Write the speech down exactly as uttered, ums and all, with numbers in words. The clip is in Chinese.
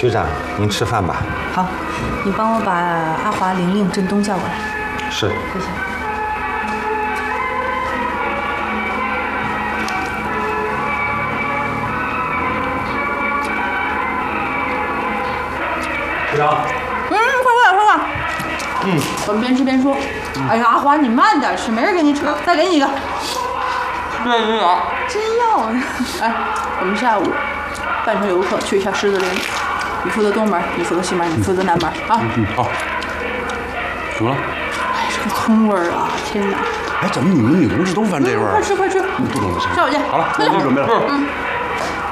局长，您吃饭吧。 好，你帮我把阿华、玲玲、振东叫过来。 是。 谢谢。 局长。 嗯，快快快快。嗯，我们边吃边说。嗯、哎呀，阿华，你慢点吃，没人跟你扯。再给你一个。 对对啊。 真要啊！哎，我们下午办成游客去一下狮子林，你负责东门，你负责西门，你负责南门啊。 嗯嗯，好。怎么了？ 哎，这个葱味儿啊！天哪！ 哎，怎么你们女同志都犯这味儿？ 快吃快吃！ 不懂就行。 上我去。 好了，我就准备了。嗯。